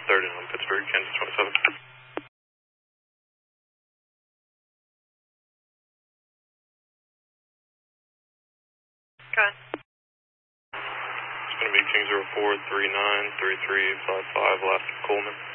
3rd and on Pittsburgh, Kansas 27. Okay. It's going to be King 04393355, last Coleman.